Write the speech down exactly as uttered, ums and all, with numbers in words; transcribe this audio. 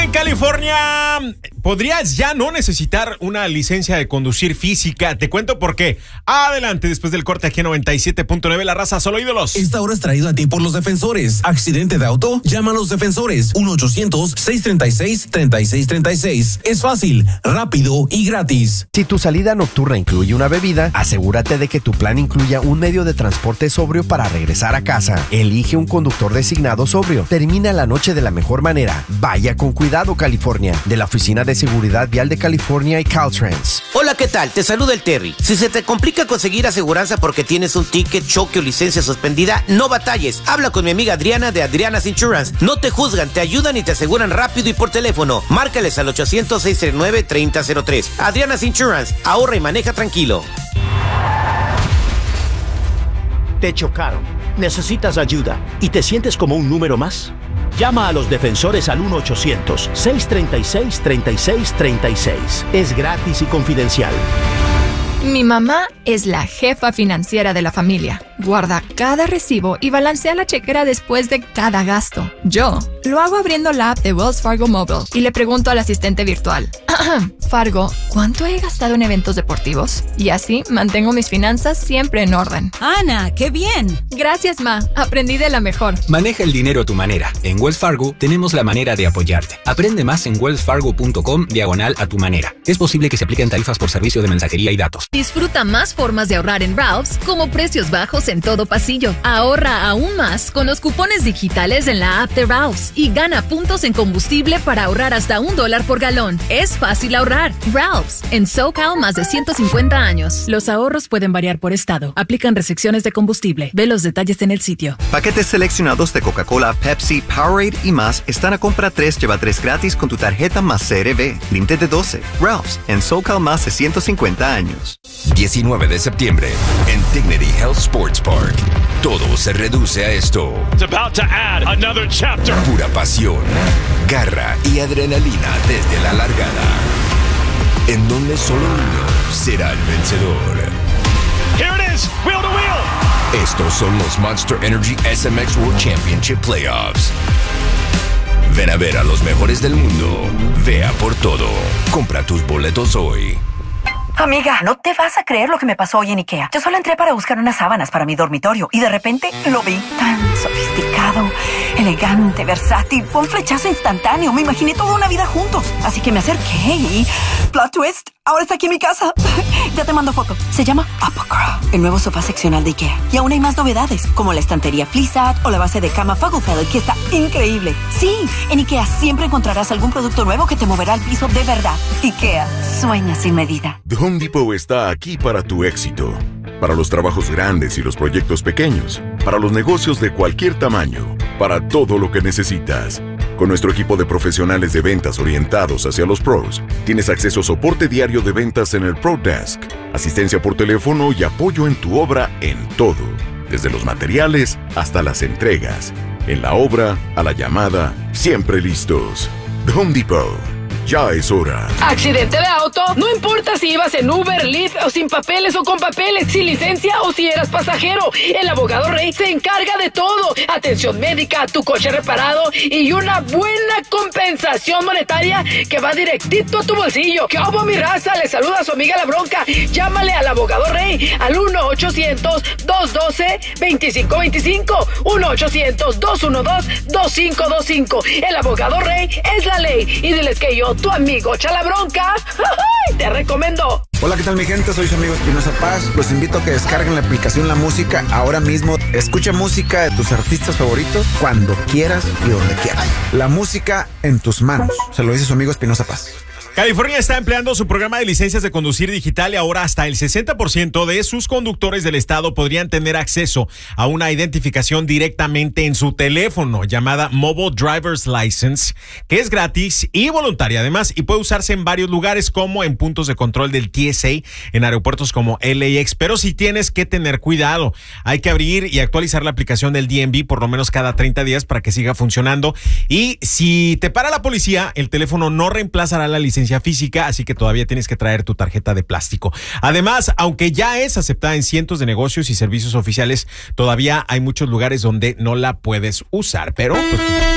En California podrías ya no necesitar una licencia de conducir física. Te cuento por qué. Adelante, después del corte aquí en noventa y siete punto nueve, La Raza, solo ídolos. Esta hora es traído a ti por Los Defensores. ¿Accidente de auto? Llama a Los Defensores. uno ochocientos, seiscientos treinta y seis, treinta y seis treinta y seis. Es fácil, rápido y gratis. Si tu salida nocturna incluye una bebida, asegúrate de que tu plan incluya un medio de transporte sobrio para regresar a casa. Elige un conductor designado sobrio. Termina la noche de la mejor manera. Vaya con cuidado, California. De la Oficina de Seguridad Vial de California y Caltrans. Hola, ¿qué tal? Te saluda el Terry. Si se te complica conseguir aseguranza porque tienes un ticket, choque o licencia suspendida, no batalles. Habla con mi amiga Adriana de Adriana's Insurance. No te juzgan, te ayudan y te aseguran rápido y por teléfono. Márcales al ochocientos, seiscientos treinta y nueve, treinta cero tres. Adriana's Insurance. Ahorra y maneja tranquilo. Te chocaron, necesitas ayuda y te sientes como un número más. Llama a Los Defensores al uno ochocientos, seiscientos treinta y seis, treinta y seis treinta y seis. Es gratis y confidencial. Mi mamá es la jefa financiera de la familia. Guarda cada recibo y balancea la chequera después de cada gasto. Yo lo hago abriendo la app de Wells Fargo Mobile y le pregunto al asistente virtual: Fargo, ¿cuánto he gastado en eventos deportivos? Y así mantengo mis finanzas siempre en orden. ¡Ana, qué bien! Gracias, Ma. Aprendí de la mejor. Maneja el dinero a tu manera. En Wells Fargo tenemos la manera de apoyarte. Aprende más en wellsfargo.com diagonal a tu manera. Es posible que se apliquen tarifas por servicio de mensajería y datos. Disfruta más formas de ahorrar en Ralph's, como precios bajos en todo pasillo. Ahorra aún más con los cupones digitales en la app de Ralph's y gana puntos en combustible para ahorrar hasta un dólar por galón. Es fácil ahorrar. Ralph's, en SoCal más de ciento cincuenta años. Los ahorros pueden variar por estado. Aplican restricciones de combustible. Ve los detalles en el sitio. Paquetes seleccionados de Coca-Cola, Pepsi, Powerade y más están a compra tres, lleva tres gratis con tu tarjeta más C R B. Límite de doce. Ralph's, en SoCal más de ciento cincuenta años. diecinueve de septiembre, en Dignity Health Sports Park. Todo se reduce a esto. It's about to add another chapter. Pura pasión, garra y adrenalina desde la largada. En donde solo uno será el vencedor. Here it is, wheel to wheel. Estos son los Monster Energy S M X World Championship Playoffs. Ven a ver a los mejores del mundo. Vea por todo. Compra tus boletos hoy. Amiga, no te vas a creer lo que me pasó hoy en IKEA. Yo solo entré para buscar unas sábanas para mi dormitorio y de repente lo vi tan sofisticado, elegante, versátil. Fue un flechazo instantáneo. Me imaginé toda una vida juntos. Así que me acerqué y... plot twist, ahora está aquí en mi casa. Ya te mando foto. Se llama Apocra, el nuevo sofá seccional de IKEA. Y aún hay más novedades, como la estantería Flissat o la base de cama Fugglefeld, que está increíble. Sí, en IKEA siempre encontrarás algún producto nuevo que te moverá al piso de verdad. IKEA, sueña sin medida. The Home Depot está aquí para tu éxito. Para los trabajos grandes y los proyectos pequeños. Para los negocios de cualquier tamaño. Para todo lo que necesitas. Con nuestro equipo de profesionales de ventas orientados hacia los pros, tienes acceso a soporte diario de ventas en el Pro Desk, asistencia por teléfono y apoyo en tu obra en todo, desde los materiales hasta las entregas. En la obra, a la llamada, siempre listos. The Home Depot. Ya es hora. ¿Accidente de auto? No importa si ibas en Uber, Lyft o sin papeles o con papeles, sin licencia o si eras pasajero. El abogado Rey se encarga de todo. Atención médica, tu coche reparado y una buena compensación monetaria que va directito a tu bolsillo. ¿Qué hago, mi raza? Le saluda a su amiga La Bronca. Llámale al abogado Rey al uno ochocientos, dos uno dos, dos cinco dos cinco. uno ochocientos, dos uno dos, dos cinco dos cinco. El abogado Rey es la ley. Y diles que yo, tu amigo Chala Bronca, te recomiendo. Hola, ¿qué tal, mi gente? Soy su amigo Espinosa Paz. Los invito a que descarguen la aplicación La Música ahora mismo. Escucha música de tus artistas favoritos cuando quieras y donde quieras. La música en tus manos. Se lo dice su amigo Espinosa Paz. California está empleando su programa de licencias de conducir digital y ahora hasta el sesenta por ciento de sus conductores del estado podrían tener acceso a una identificación directamente en su teléfono llamada Mobile Driver's License, que es gratis y voluntaria además y puede usarse en varios lugares como en puntos de control del T S A, en aeropuertos como L A X. Pero sí tienes que tener cuidado. Hay que abrir y actualizar la aplicación del D M V por lo menos cada treinta días para que siga funcionando. Y si te para la policía, el teléfono no reemplazará la licencia física, así que todavía tienes que traer tu tarjeta de plástico. Además, aunque ya es aceptada en cientos de negocios y servicios oficiales, todavía hay muchos lugares donde no la puedes usar, pero pues,